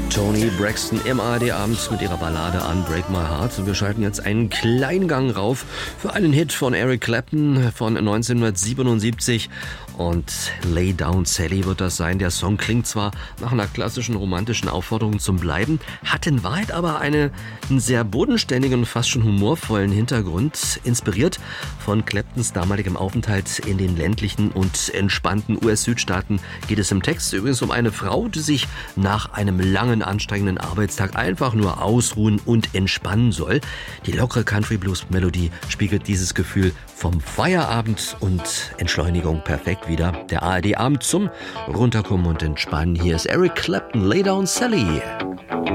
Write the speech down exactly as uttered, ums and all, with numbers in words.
Toni Braxton im A R D-Abend mit ihrer Ballade Unbreak My Heart. Und wir schalten jetzt einen kleinen Gang rauf für einen Hit von Eric Clapton von neunzehnhundertsiebenundsiebzig. Und Lay Down Sally wird das sein. Der Song klingt zwar nach einer klassischen romantischen Aufforderung zum Bleiben, hat in Wahrheit aber eine, einen sehr bodenständigen und fast schon humorvollen Hintergrund. Inspiriert von Claptons damaligem Aufenthalt in den ländlichen und entspannten U S-Südstaaten geht es im Text übrigens um eine Frau, die sich nach einem langen, anstrengenden Arbeitstag einfach nur ausruhen und entspannen soll. Die lockere Country-Blues-Melodie spiegelt dieses Gefühl vom Feierabend und Entschleunigung perfekt wieder. Der A R D-Abend zum Runterkommen und Entspannen. Hier ist Eric Clapton, Lay Down Sally.